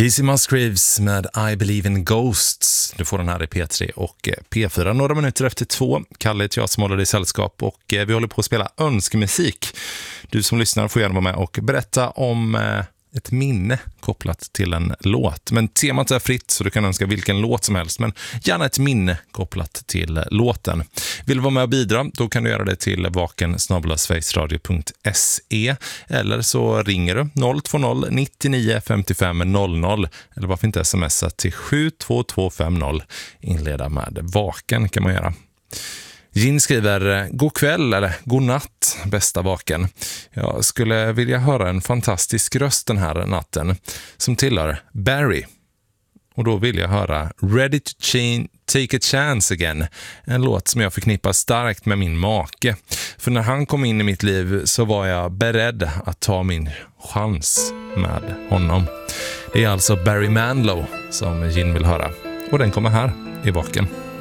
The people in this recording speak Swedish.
Casey Musgraves med I Believe in Ghosts. Du får den här i P3 och P4 några minuter efter 2. Kalle heter jag som håller dig i sällskap och vi håller på att spela önskemusik. Du som lyssnar får gärna vara med och berätta om ett minne kopplat till en låt. Men temat är fritt så du kan önska vilken låt som helst, men gärna ett minne kopplat till låten. Vill du vara med och bidra, då kan du göra det till vaken@sverigesradio.se eller så ringer du 020 99 55 00 eller varför inte smsa till 72250. Inleda med vaken kan man göra. Gin skriver, god kväll eller god natt, bästa vaken. Jag skulle vilja höra en fantastisk röst den här natten som tillhör Barry. Och då vill jag höra Ready to Take a Chance Again. En låt som jag förknippar starkt med min make. För när han kom in i mitt liv så var jag beredd att ta min chans med honom. Det är alltså Barry Manilow som Gin vill höra. Och den kommer här i vaken.